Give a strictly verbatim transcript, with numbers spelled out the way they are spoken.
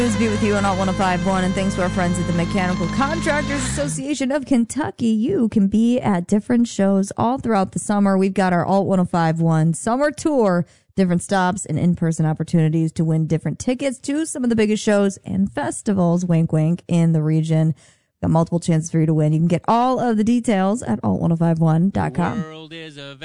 News be with you on Alt one oh five point one, and thanks to our friends at the Mechanical Contractors Association of Kentucky. You can be at different shows all throughout the summer. We've got our Alt one oh five point one summer tour, different stops and in-person opportunities to win different tickets to some of the biggest shows and festivals, wink wink, in the region. Got multiple chances for you to win. You can get all of the details at alt one oh five one dot com.